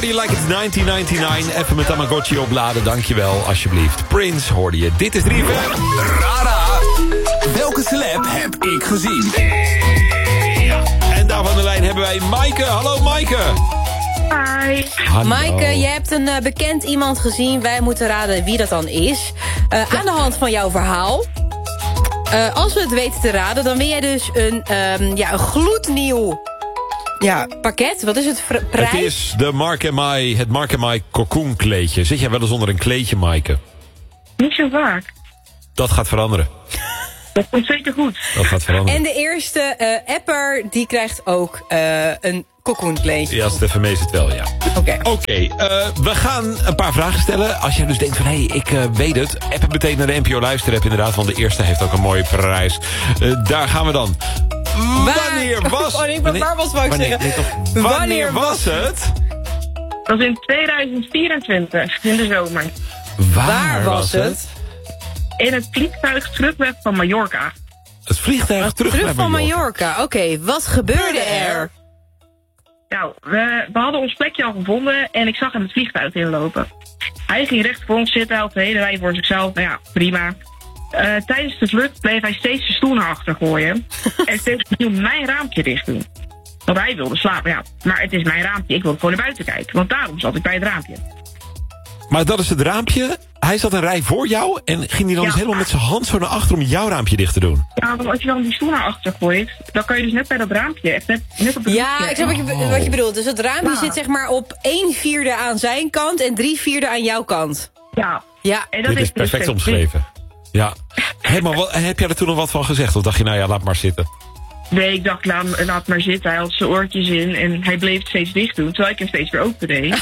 Party like it's 1999. Even met Tamagotchi opladen, dankjewel, alsjeblieft. Prince hoorde je. Dit is 3FM. Rara, welke celeb heb ik gezien? Ja. En daar van de lijn hebben wij Maaike. Hallo Maaike. Hi. Hallo. Maaike, je hebt een bekend iemand gezien. Wij moeten raden wie dat dan is. Aan de hand van jouw verhaal. Als we het weten te raden, dan win jij dus een gloednieuw pakket. Wat is het prijs? Het is de het Mark & My cocoon kleedje. Zit jij wel eens onder een kleedje, Maaike? Niet zo vaak. Dat gaat veranderen. Dat komt zeker goed. Dat gaat veranderen. En de eerste apper, die krijgt ook een cocoon-kleedje. Ja, Stefan Mees het wel, ja. Oké, we gaan een paar vragen stellen. Als jij dus denkt van, hé, ik weet het. App het meteen naar de NPO Luister-app inderdaad. Want de eerste heeft ook een mooie prijs. Daar gaan we dan. Wanneer was... Wanneer was het? Dat was in 2024, in de zomer. Waar was het? In het vliegtuig terugweg van Mallorca. Het vliegtuig terug van Mallorca. Oké, wat gebeurde er? Nou, we hadden ons plekje al gevonden en ik zag hem het vliegtuig inlopen. Hij ging recht voor ons zitten, had de hele rij voor zichzelf. Nou ja, prima. Tijdens de vlucht bleef hij steeds de stoel naar achter gooien. En steeds opnieuw mijn raampje dicht doen. Want hij wilde slapen, ja. Maar het is mijn raampje, ik wilde gewoon naar buiten kijken. Want daarom zat ik bij het raampje. Maar dat is het raampje. Hij zat een rij voor jou en ging hij dan dus helemaal met zijn hand zo naar achter om jouw raampje dicht te doen? Ja, want als je dan die stoel naar achter gooit, dan kan je dus net bij dat raampje, echt net op de Ja, ik snap wat je bedoelt. Dus het raampje zit zeg maar op 1/4 aan zijn kant en 3/4 aan jouw kant. Ja. En dat Dit is perfect omschreven. Ja. Hey, maar heb jij er toen nog wat van gezegd? Of dacht je, nou ja, laat maar zitten? Nee, ik dacht, laat maar zitten. Hij had zijn oortjes in en hij bleef het steeds dicht doen, terwijl ik hem steeds weer open deed.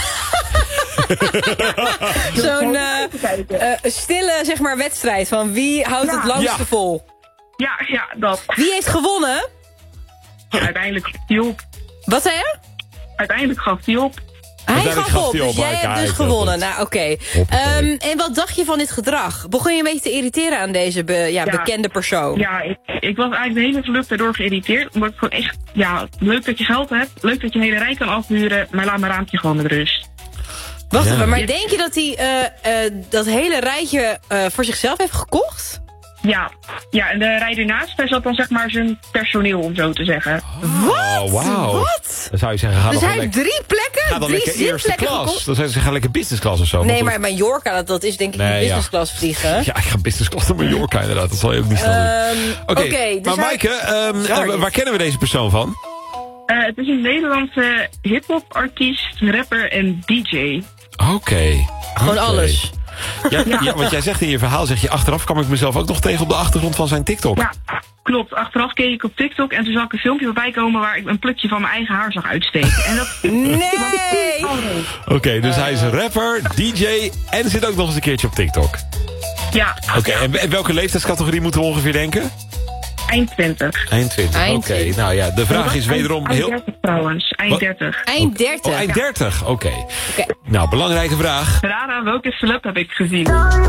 Zo'n stille zeg maar wedstrijd van wie houdt het langste vol. Ja, dat. Wie heeft gewonnen? Ja, uiteindelijk gaf hij op. Wat zei je? Uiteindelijk gaf hij op. Hij gaf op, dus jij hebt dus gewonnen. Nou, oké. En wat dacht je van dit gedrag? Begon je een beetje te irriteren aan deze bekende persoon? Ja, ik was eigenlijk de hele vlucht daardoor geïrriteerd. Omdat ik gewoon echt, leuk dat je geld hebt. Leuk dat je een hele rij kan afhuren. Maar laat mijn raampje gewoon met rust. Wacht even, maar denk je dat hij dat hele rijtje voor zichzelf heeft gekocht? Ja, en de rij ernaast, daar zat dan zeg maar zijn personeel, om zo te zeggen. Wat? Wow. Wat? Dan zou je zeggen, dus hij heeft 3 plekken? Ga dan lekker eerste klas. Dan zou je zeggen, lekker business class of zo. Nee, maar Mallorca, dat is denk ik niet business class vliegen. Ja, ik ga business class naar Mallorca inderdaad. Dat zal je ook niet snel doen. Oké, dus maar Maaike, waar kennen we deze persoon van? Het is een Nederlandse hip-hop artiest, rapper en DJ. Oké. Gewoon alles. Ja, want jij zegt in je verhaal, achteraf kwam ik mezelf ook nog tegen op de achtergrond van zijn TikTok. Ja, klopt. Achteraf keek ik op TikTok en toen zag ik een filmpje voorbij komen waar ik een plukje van mijn eigen haar zag uitsteken. En dat... Nee! Oké, dus hij is een rapper, DJ en zit ook nog eens een keertje op TikTok. Ja. Oké, en welke leeftijdscategorie moeten we ongeveer denken? Eind 20. Eind 20, oké. Nou ja, de vraag is wederom heel... Eind 30 trouwens, eind 30. Eind 30? Oh, eind 30, oké. Nou, belangrijke vraag. Rara, welke celeb heb ik gezien?